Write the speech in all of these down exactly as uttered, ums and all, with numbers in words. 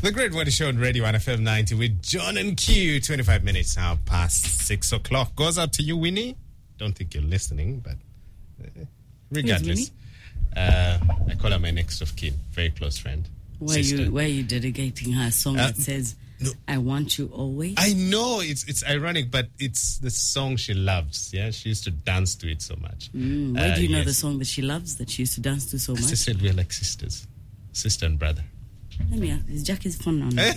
The Great Morning Show on Radio one F M ninety with John and Q. twenty-five minutes now past six o'clock. Goes out to you, Winnie. Don't think you're listening, but uh, regardless. Uh, I call her my next of kin. Very close friend. Why are you, why are you dedicating her a song uh, that says, no. I want you always? I know, it's it's ironic, but it's the song she loves. Yeah, she used to dance to it so much. Mm, why uh, do you know yes. the song that she loves, that she used to dance to so much? She said we're like sisters. Sister and brother. Let me ask, is Jackie's phone now?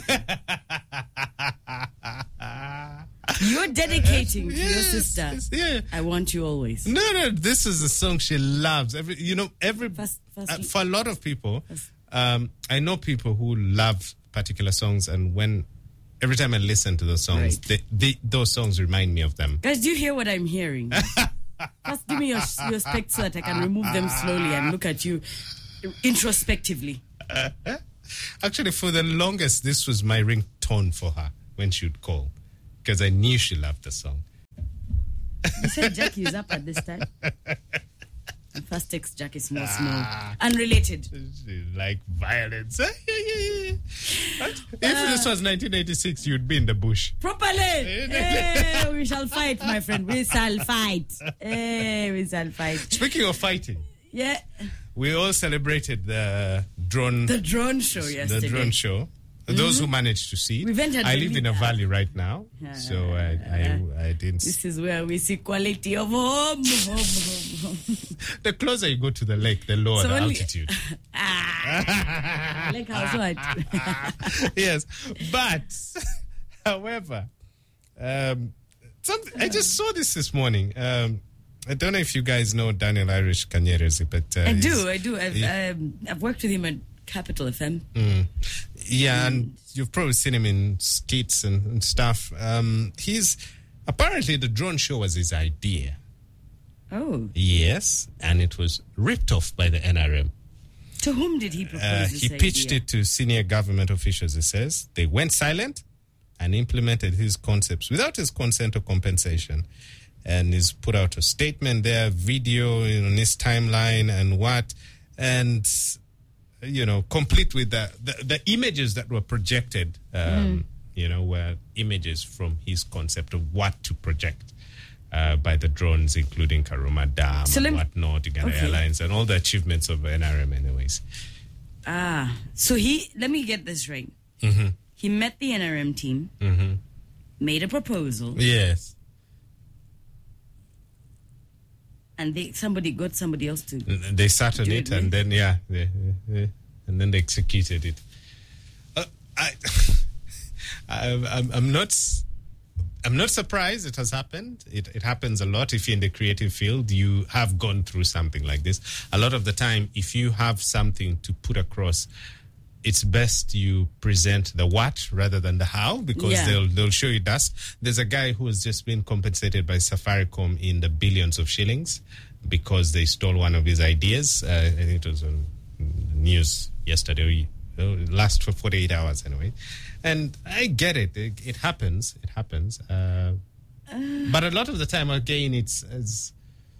You're dedicating yes, to your sister. Yes, yeah. I want you always. No, no, this is a song she loves. Every, you know, every first, first, uh, for a lot of people, um, I know people who love particular songs, and when every time I listen to those songs, right. they, they, those songs remind me of them. Guys, do you hear what I'm hearing? First, give me your, your specs so that I can remove them slowly and look at you introspectively. Uh, actually, for the longest, this was my ringtone for her when she would call, because I knew she loved the song. You said Jackie is up at this time. And first text Jackie small, small. Ah, unrelated. She like violence. If uh, this was nineteen eighty-six, you'd be in the bush. Properly. Hey, we shall fight, my friend. We shall fight. Hey, we shall fight. Speaking of fighting. Yeah. We all celebrated the drone... The drone show yesterday. The drone show. Mm-hmm. Those who managed to see it. I live in a valley right now, yeah, so I, I, I didn't... This is where we see quality of home, home, home, home. The closer you go to the lake, the lower so the only, altitude. ah, lake house what? Yes, but, however, um, something, I just saw this this morning. Um, I don't know if you guys know Daniel Irish Kanyerezi, but... Uh, I do, I do. I've, um, I've worked with him at Capital F M. Mm. Yeah, and you've probably seen him in skits and, and stuff. Um, he's... Apparently, the drone show was his idea. Oh. Yes, and it was ripped off by the N R M. To whom did he propose uh, this He pitched idea? it to senior government officials, he says. They went silent and implemented his concepts without his consent or compensation. And he's put out a statement there, video on his timeline and what, and, you know, complete with the, the, the images that were projected, um, mm. you know, were images from his concept of what to project uh, by the drones, including Karuma Dam so and whatnot, Uganda okay. Airlines, and all the achievements of N R M anyways. Ah, so he, let me get this right. Mm-hmm. He met the N R M team, mm-hmm. made a proposal. Yes. And they somebody got somebody else to. They sat on it, it and then yeah, they, they, and then they executed it. Uh, I, I'm, I'm not, I'm not surprised it has happened. It, it happens a lot. If you're in the creative field, you have gone through something like this. A lot of the time, if you have something to put across, it's best you present the what rather than the how, because yeah. they'll they'll show you dust. There's a guy who has just been compensated by Safaricom in the billions of shillings because they stole one of his ideas. Uh, I think it was on news yesterday, or last for forty-eight hours anyway. And I get it. It, it happens. It happens. Uh, uh, but a lot of the time, again, it's, it's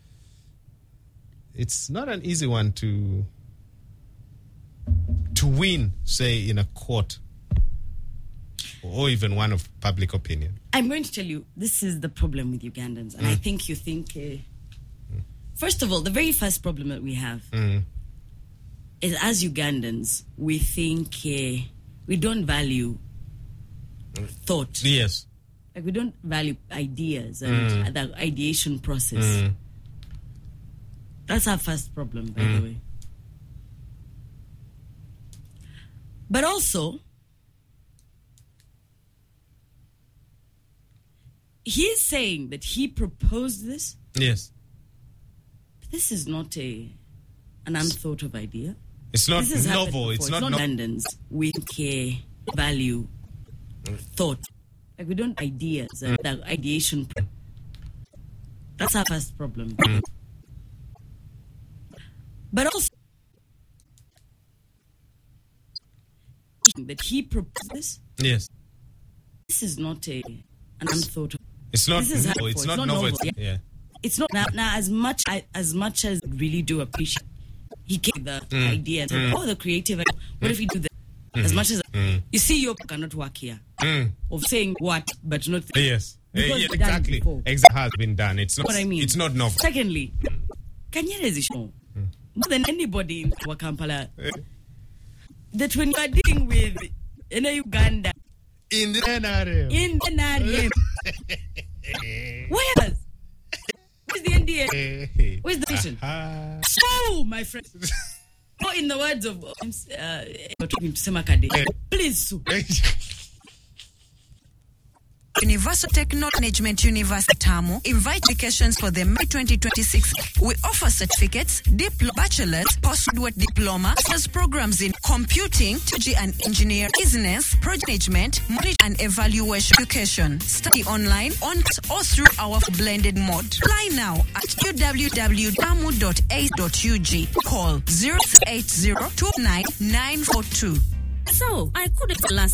it's not an easy one to... to win, say, in a court or even one of public opinion. I'm going to tell you, this is the problem with Ugandans. And mm. I think you think... Uh, mm. First of all, the very first problem that we have mm. is as Ugandans, we think uh, we don't value thought. Yes. Like we don't value ideas and mm. the ideation process. Mm. That's our first problem, by mm. the way. But also, he's saying that he proposed this. Yes. But this is not a an unthought of idea. It's not novel. It's, it's not London's. No- we care, value, thought. Like we don't ideas mm. and the ideation. That's our first problem. Mm. But also, that he proposed this. Yes. This is not a an unthought of. It's not. This is no, it's, it's not, not novel. novel. It's, yeah. It's not now. Now, as much I, as much as I really do appreciate, he gave the mm. idea and said, mm. "Oh, the creative. What mm. if we do this?" Mm-hmm. As much as Mm. you see, you cannot work here Mm. of saying what, but not. Yes. Because Uh, yeah, it's done exactly. before. Exactly has been done. It's not. What I mean. It's not novel. Secondly, Kanyere is shown more than anybody in Kampala that when you are dealing with in Uganda In the N R M. in the N R M, where's where's the N D A? Where's the vision? Ah. So, my friend, or in the words of uh, talking to Semakade, please sue. Universal Technology Management University Tamu invite applications for the May twenty twenty-six. We offer certificates, diploma, bachelor's, postgraduate diploma, master's programs in computing, technology and engineering, business, project management, monitoring and evaluation education. Study online, on or through our blended mode. Apply now at w w w dot tamu dot a c dot u g. Call zero eight zero two nine nine four two. So, I couldn't last